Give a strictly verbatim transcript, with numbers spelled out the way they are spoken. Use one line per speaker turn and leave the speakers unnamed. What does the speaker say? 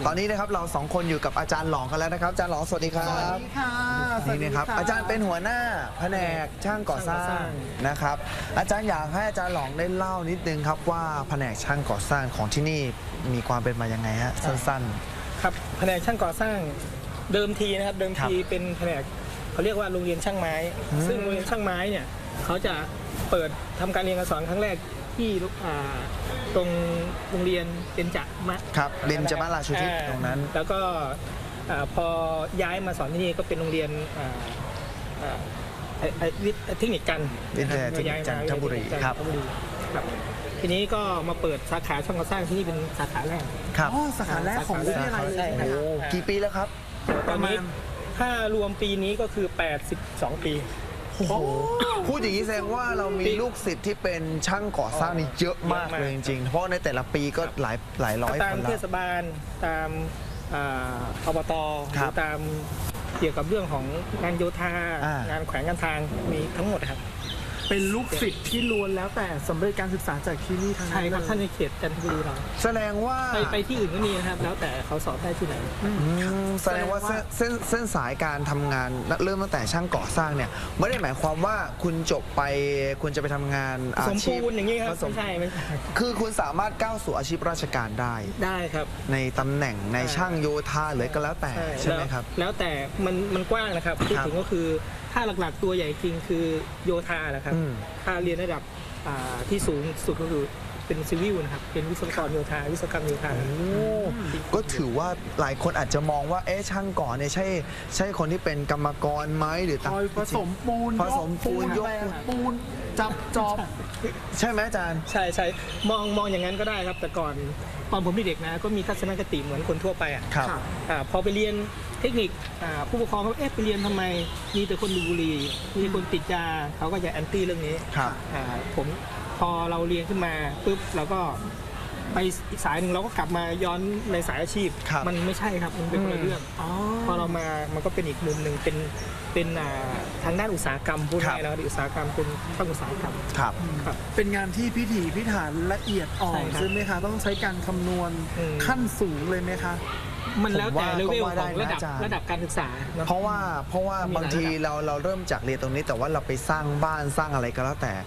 ตอนนี้นะครับเราสองคนอยู่กับอาจารย์หลองกันแล้วนะครับอาจารย์หลองสวัสดีครับ
สวัสดีค่ะ
นี่นะครับอาจารย์เป็นหัวหน้าแผนกช่างก่อสร้างนะครับอาจารย์อยากให้อาจารย์หลองได้เล่านิดนึงครับว่าแผนกช่างก่อสร้างของที่นี่มีความเป็นมายังไงฮะสั้น
ๆครับแผนกช่างก่อสร้างเดิมทีนะครับเดิมทีเป็นแผนกเขาเรียกว่าโรงเรียนช่างไม้ซึ่งโรงเรียนช่างไม้เนี่ยเขาจะเปิดทำการเรียนการสอนครั้งแรกที่ตรงโรงเรียนเบญจมะ
ครับเบญจมาราชูทิศตรงนั้น
แล้วก็พอย้ายมาสอนที่นี่ก็เป็นโรงเรียนเทคนิคกัน
วิทยาเทคนิคจันทบุรีครับ
ทีนี้ก็มาเปิดสาขาช่างก่อสร้างที่นี่เป็นสาขาแรก
ครับ
อ๋อสาขาแรกของวิทยาลัยเลย
โอ้กี่ปีแล้วครับ
ประมาณถ้ารวมปีนี้ก็คือแปดสิบสองปี
พูดอย่างนี้แสดงว่าเรามีลูกศิษย์ที่เป็นช่างก่อสร้างนี่เยอะมากเลยจริงๆเพราะในแต่ละปีก็หลายหลายร้อยคน
ตามเทศบาลตามอบตหรือตามเกี่ยวกับเรื่องของงานโยธางานแขวงการทางมีทั้งหมดครับ
เป็นลูกศิษย์ที่ล้วนแล้วแต่สำเร็จการศึกษาจากที่นี่ทั้งนั้นเลย
ท่านในเขตจันทบุรีเรา
แสดงว่า
ไปไปที่อื่นก็มีนะครับแล้วแต่เขาสอบได้ที่ไหน
แสดงว่าเส้นเส้นสายการทำงานเริ่มตั้งแต่ช่างก่อสร้างเนี่ยไม่ได้หมายความว่าคุณจบไปคุณจะไปทำงานอาชีพ
อย่างนี้ครับไม่ใช่ไม่ใช่
คือคุณสามารถก้าวสู่อาชีพราชการได้
ได้ครับ
ในตำแหน่งในช่างโยธาหรือก็แล้วแต่ใช่ไหมครับ
แล้วแต่มันมันกว้างนะครับพูดถึงก็คือถ้าหลักๆตัวใหญ่จริงคือโยธาแหละครับถ้าเรียนระดับที่สูงสุดก็คือเป็นซิวิลนะครับเป็นวิศวกรโยธาวิศวกรรมโยธา
ก็ถือว่าหลายคนอาจจะมองว่าเอ๊ะช่างก่อเนี่ยใช่ใช่คนที่เป็นกรรมกรไหมหรือ
คอยผสมปูน
ผสมปูนยก
ปูนจับจอบ
ใช่ไหมอาจารย์
ใช่ใช่มองมองอย่างนั้นก็ได้ครับแต่ก่อนตอนผมเด็กนะก็มีทัศนคติเหมือนคนทั่วไปอ่ะพอไปเรียนเทคนิคผู้ปกครองเขาเอ๊ะไปเรียนทำไมมีแต่คนดูบุหรี่มีคนติดยาเขาก็จะแอนตี้เรื่องนี้ผมพอเราเรียนขึ้นมาปุ๊บเราก็ไปอีกสายหนึ่งเราก็กลับมาย้อนในสายอาชีพมันไม่ใช่ครับมันเป็นคนละเรื่องพอเรามามันก็เป็นอีกมุมหนึ่งเป็นเป็นทางด้านอุตสาหกรรมพูดง่ายแล้วอุตสาหกรรมเป็นภาคอุตสาหกรรม
ครับ
เป็นงานที่พิถีพิถันละเอียดอ่อนใช่ไหมคะต้องใช้การคำนวณขั้นสูงเลยไหมคะ
มันแล้วแต่เลเวลของระดับระดับการศึกษา
เพราะว่าเพราะว่าบางทีเราเราเริ่มจากเรียนตรงนี้แต่ว่าเราไปสร้างบ้านสร้างอะไรก็แล้วแต่